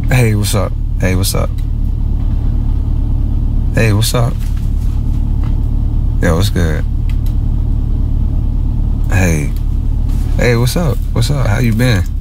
Hey, what's up? Hey, what's up? Hey, what's up? Yo, what's good? Hey, hey, what's up? What's up? How you been?